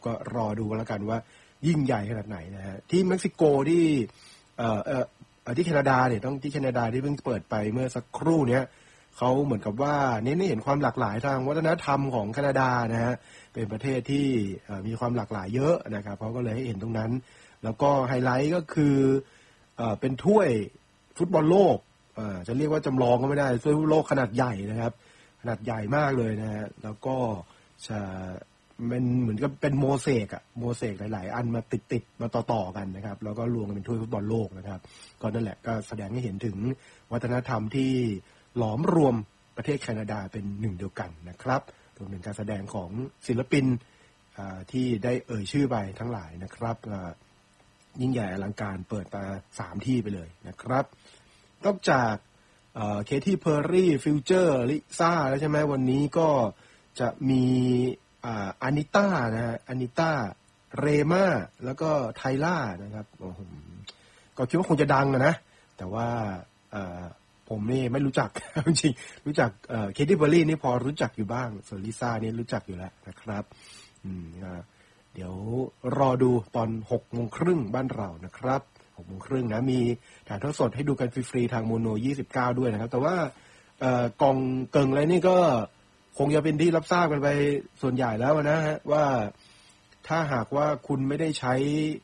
ก็รอดูแล้วกันว่ายิ่งใหญ่ขนาดไหนนะฮะที่เม็กซิโกที่ที่แคนาดาเนี่ยต้องที่แคนาดาที่เพิ่งเปิดไปเมื่อสักครู่เนี้ยเขาเหมือนกับว่าเน้นให้เห็นความหลากหลายทางวัฒนธรรมของแคนาดานะฮะเป็นประเทศที่มีความหลากหลายเยอะนะครับเขาก็เลยให้เห็นตรงนั้นแล้วก็ไฮไลท์ก็คือเป็นถ้วยฟุตบอลโลกจะเรียกว่าจำลองก็ไม่ได้ถ้วยฟุตบอลโลกขนาดใหญ่นะครับขนาดใหญ่มากเลยนะฮะแล้วก็จะเป็นเหมือนกับเป็นโมเสกหลายๆอันมาติดมาต่อๆกันนะครับแล้วก็รวมกันเป็นถ้วยฟุตบอลโลกนะครับก็นั่นแหละก็แสดงให้เห็นถึงวัฒนธรรมที่หลอมรวมประเทศแคนาดาเป็นหนึ่งเดียวกันนะครับรวมถึงการแสดงของศิลปินที่ได้เอ่ยชื่อไปทั้งหลายนะครับยิ่งใหญ่อลังการเปิดมา3ที่ไปเลยนะครับนอกจากเคที่เพอร์รี่ฟิวเจอร์ลิซ่าแล้วใช่ไหมวันนี้ก็จะมีอานิต้านะฮะอานิต้าเรม่าแล้วก็ไทล่านะครับก็คิดว่าคงจะดังนะแต่ว่าผมนี่ไม่รู้จักจริงๆรู้จักเคที่เพอร์รี่นี่พอรู้จักอยู่บ้างส่วนลิซ่านี่รู้จักอยู่แล้วนะครับเดี๋ยวรอดูตอน 18:30 บ้านเรานะครับ 18:30 นะมีถ่ายทอดสดให้ดูกันฟรีๆทางโมโน29ด้วยนะครับแต่ว่ากองเกิงอะไรนี่ก็คงจะเป็นที่รับทราบกันไปส่วนใหญ่แล้วนะฮะว่าถ้าหากว่าคุณไม่ได้ใช้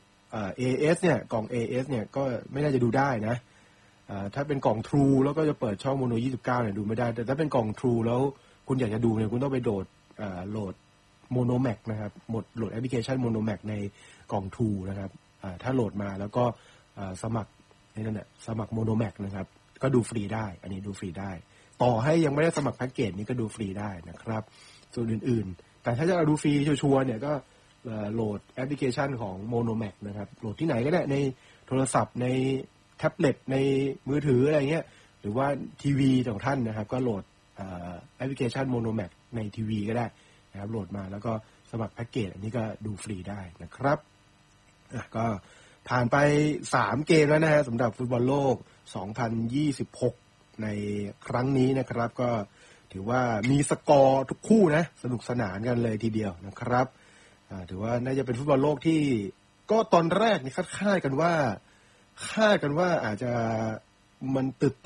AS เนี่ยกล่อง AS เนี่ยก็ไม่น่าจะดูได้นะถ้าเป็นกล่อง True แล้วก็จะเปิดช่องโมโน29เนี่ยดูไม่ได้แต่ถ้าเป็นกล่อง True แล้วคุณอยากจะดูเนี่ยคุณต้องไปโหลดMonomax นะครับโหลดแอปพลิเคชัน Monomax ในกล่อง True นะครับถ้าโหลดมาแล้วก็สมัครนั่นแหละสมัคร Monomax นะครับก็ดูฟรีได้อันนี้ดูฟรีได้ต่อให้ยังไม่ได้สมัครแพ็กเกจนี้ก็ดูฟรีได้นะครับส่วนอื่นๆแต่ถ้าจะดูฟรีชัวร์ๆเนี่ยก็โหลดแอปพลิเคชันของ Monomax นะครับโหลดที่ไหนก็ได้ในโทรศัพท์ในแท็บเล็ตในมือถืออะไรเงี้ยหรือว่าทีวีของท่านนะครับก็โหลดแอปพลิเคชัน Monomax ในทีวีก็ได้นะครับโหลดมาแล้วก็สมัครแพ็กเกจอันนี้ก็ดูฟรีได้นะครับก็ผ่านไป3เกมแล้วนะฮะสำหรับฟุตบอลโลก2026ในครั้งนี้นะครับก็ถือว่ามีสกอร์ทุกคู่นะสนุกสนานกันเลยทีเดียวนะครับถือว่าน่าจะเป็นฟุตบอลโลกที่ก็ตอนแรกนี่คาดกันว่าอาจจะมัน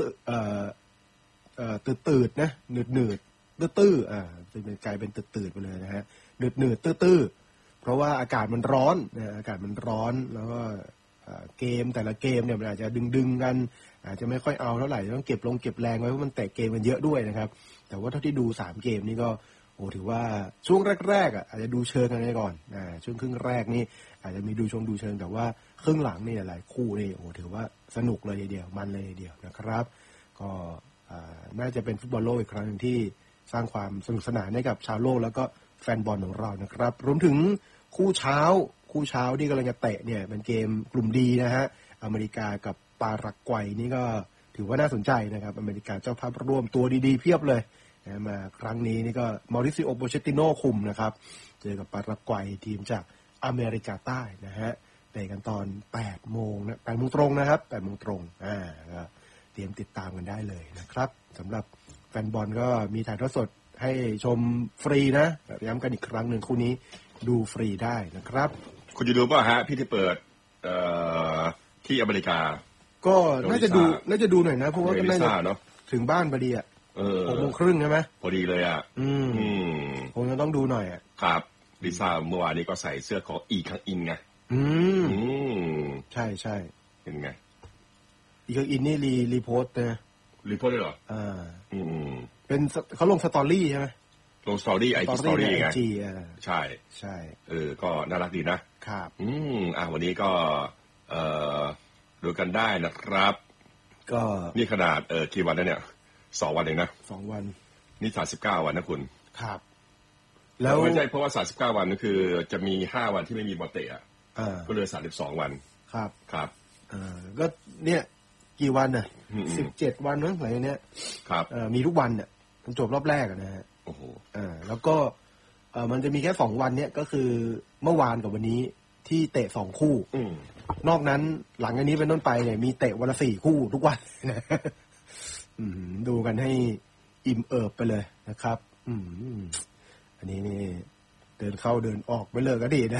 ตืดนะหนืดตื้อจะกลายเป็นตืดไปเลยนะฮะหนืดตื้อเพราะว่าอากาศมันร้อนนะอากาศมันร้อนแล้วก็เกมแต่ละเกมเนี่ยมันอาจจะดึงกันอาจจะไม่ค่อยเอาเท่าไหร่ต้องเก็บแรงไว้เพราะมันแตะเกมมันเยอะด้วยนะครับแต่ว่าเท่าที่ดู3เกมนี่ก็ถือว่าช่วงแรกอาจจะดูเชิงกันไปก่อนช่วงครึ่งแรกนี่อาจจะมีดูเชิงแต่ว่าครึ่งหลังนี่หลายคู่นี่ถือว่าสนุกเลยทีเดียวมันเลยทีเดียวนะครับก็น่าจะเป็นฟุตบอลโลกอีกครั้งนึงที่สร้างความสนุกสนานให้กับชาวโลกแล้วก็แฟนบอลของเรานะครับรวมถึงคู่เช้าที่กำลังจะเตะเนี่ยเป็นเกมกลุ่มดีนะฮะอเมริกากับปารากวัยนี่ก็ถือว่าน่าสนใจนะครับอเมริกาเจ้าภาพร่วมตัวดีๆเพียบเลยนะมาครั้งนี้นี่ก็มอริซิโอ โปเชตติโน่คุมนะครับเจอกับปารากวัยทีมจากอเมริกาใต้นะฮะเตะกันตอน8 โมงตรงนะครับ8 โมงตรงก็เตรียมติดตามกันได้เลยนะครับสำหรับแฟนบอลก็มีถ่ายทอดสดให้ชมฟรีนะย้ำกันอีกครั้งหนึ่งคู่นี้ดูฟรีได้นะครับคุณจะดูป่ะฮะพี่ที่เปิดที่อเมริกาก็น่าจะดูหน่อยนะเพราะว่าก็น่าจะถึงบ้านพอดี6:30ใช่ไหมพอดีเลยคงจะต้องดูหน่อยครับลิซ่าเมื่อวานนี้ก็ใส่เสื้อของอีคังอินไงใช่เป็นไงอีคังอินนี่รีโพสต์นะรีโพสต์เลยเหรอเป็นเขาลงสตอรี่ใช่ไหมลงสตอรี่ไอจีสตอรี่ไงใช่ก็น่ารักดีนะครับวันนี้ก็ดูกันได้นะครับก็นี่ขนาดกี่วันแล้วเนี่ย2 วันเองนะ 2 วันนี่39 วันนะคุณครับแล้วไม่ใช่เพราะว่า39 วันนั่นคือจะมี5 วันที่ไม่มีบอลเตะก็เลย32 วันครับก็เนี่ยกี่วันน่ะ17 วันมั้งอะไรเนี้ยครับมีทุกวันเนี่ยจบรอบแรกนะฮะโอ้โหแล้วก็มันจะมีแค่2 วันเนี่ยก็คือเมื่อวานกับวันนี้ที่เตะ2 คู่นอกนั้นหลังจากนี้เป็นต้นไปเนี่ยมีเตะวันละ4 คู่ทุกวันนะดูกันให้อิ่มเอิบไปเลยนะครับอันนี้นี่เดินเข้าเดินออกไปเลยก็ดีนะ